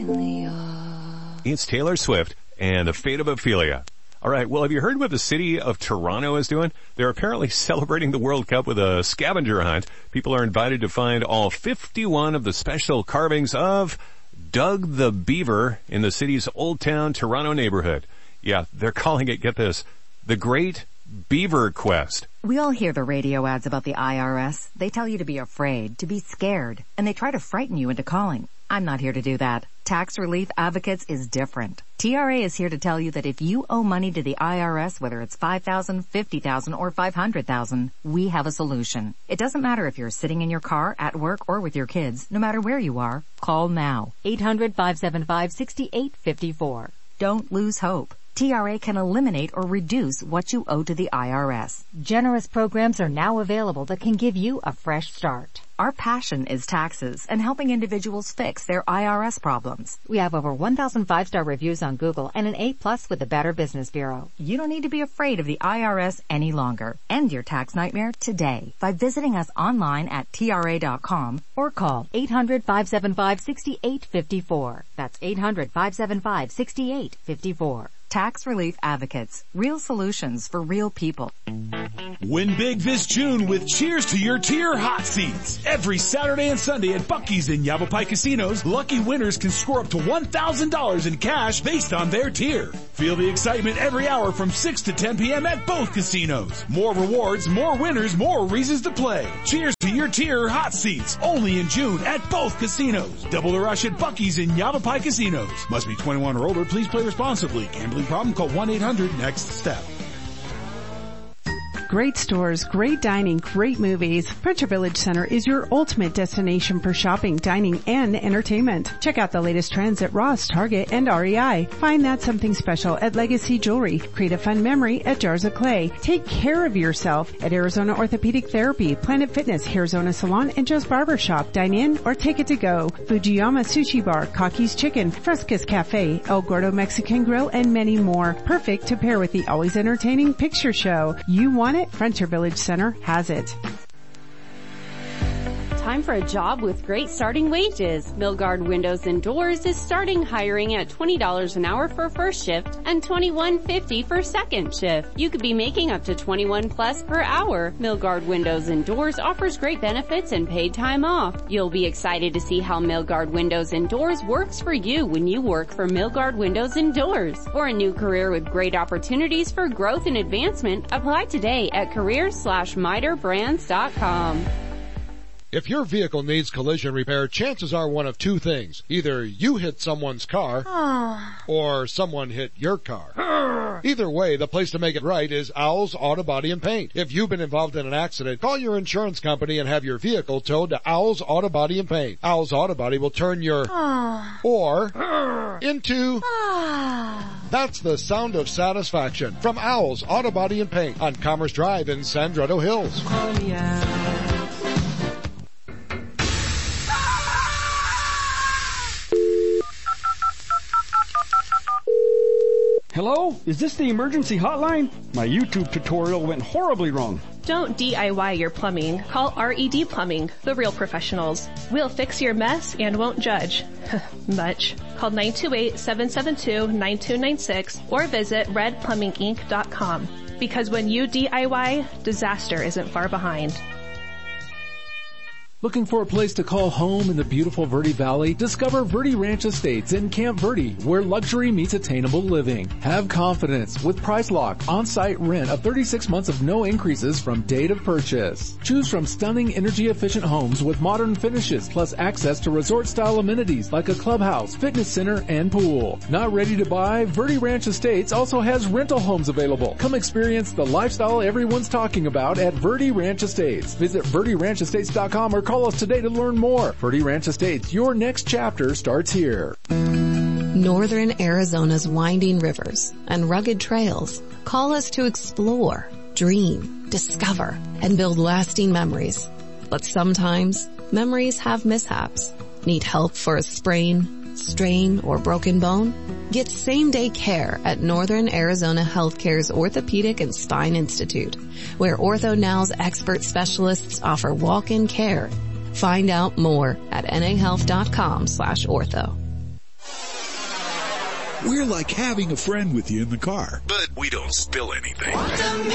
It's Taylor Swift and The Fate of Ophelia. All right, well, have you heard what the city of Toronto is doing? They're apparently celebrating the World Cup with a scavenger hunt. People are invited to find all 51 of the special carvings of Doug the Beaver in the city's Old Town Toronto neighborhood. Yeah, they're calling it, get this, the Great Beaver Quest. We all hear the radio ads about the IRS. They tell you to be afraid, to be scared, and they try to frighten you into calling. I'm not here to do that. Tax Relief Advocates is different. TRA is here to tell you that if you owe money to the IRS, whether it's $5,000, $50,000, or $500,000, we have a solution. It doesn't matter if you're sitting in your car, at work, or with your kids. No matter where you are, call now. 800-575-6854. Don't lose hope. TRA can eliminate or reduce what you owe to the IRS. Generous programs are now available that can give you a fresh start. Our passion is taxes and helping individuals fix their IRS problems. We have over 1,000 5-star reviews on Google and an A+ with the Better Business Bureau. You don't need to be afraid of the IRS any longer. End your tax nightmare today by visiting us online at TRA.com or call 800-575-6854. That's 800-575-6854. Tax Relief Advocates. Real solutions for real people. Win big this June with Cheers to Your Tier hot seats. Every Saturday and Sunday at Buc-ee's and Yavapai Casinos, lucky winners can score up to $1,000 in cash based on their tier. Feel the excitement every hour from 6 to 10 p.m. at both casinos. More rewards, more winners, more reasons to play. Cheers to Your Tier hot seats. Only in June at both casinos. Double the rush at Buc-ee's and Yavapai Casinos. Must be 21 or older. Please play responsibly. Gambling problem? Call 1-800-NEXT-STEP. Great stores, great dining, great movies. Frontier Village Center is your ultimate destination for shopping, dining, and entertainment. Check out the latest trends at Ross, Target, and REI. Find that something special at Legacy Jewelry. Create a fun memory at Jars of Clay. Take care of yourself at Arizona Orthopedic Therapy, Planet Fitness, Arizona Salon, and Joe's Barber Shop. Dine in or take it to go. Fujiyama Sushi Bar, Kaki's Chicken, Fresca's Cafe, El Gordo Mexican Grill, and many more. Perfect to pair with the always entertaining picture show. You want it? Frontier Village Center has it. Time for a job with great starting wages. Milgard Windows and Doors is starting hiring at $20 an hour for first shift and $21.50 for second shift. You could be making up to $21 plus per hour. Milgard Windows and Doors offers great benefits and paid time off. You'll be excited to see how Milgard Windows and Doors works for you when you work for Milgard Windows and Doors. For a new career with great opportunities for growth and advancement, apply today at careers.miterbrands.com. If your vehicle needs collision repair, chances are one of two things. Either you hit someone's car, or someone hit your car. Either way, the place to make it right is Owl's Auto Body and Paint. If you've been involved in an accident, call your insurance company and have your vehicle towed to Owl's Auto Body and Paint. Owl's Auto Body will turn your or into that's the sound of satisfaction from Owl's Auto Body and Paint on Commerce Drive in Sandretto Hills. Hello? Is this the emergency hotline? My YouTube tutorial went horribly wrong. Don't DIY your plumbing. Call RED Plumbing, the real professionals. We'll fix your mess and won't judge. Much. Call 928-772-9296 or visit redplumbinginc.com. Because when you DIY, disaster isn't far behind. Looking for a place to call home in the beautiful Verde Valley? Discover Verde Ranch Estates in Camp Verde, where luxury meets attainable living. Have confidence with Price Lock, on-site rent of 36 months of no increases from date of purchase. Choose from stunning energy-efficient homes with modern finishes, plus access to resort-style amenities like a clubhouse, fitness center, and pool. Not ready to buy? Verde Ranch Estates also has rental homes available. Come experience the lifestyle everyone's talking about at Verde Ranch Estates. Visit VerdeRanchEstates.com or call us today to learn more. Verde Ranch Estates, your next chapter starts here. Northern Arizona's winding rivers and rugged trails call us to explore, dream, discover, and build lasting memories. But sometimes, memories have mishaps. Need help for a sprain, strain, or broken bone? Get same-day care at Northern Arizona Healthcare's Orthopedic and Spine Institute, where OrthoNow's expert specialists offer walk-in care. Find out more at nahealth.com/ortho. We're like having a friend with you in the car, but we don't spill anything.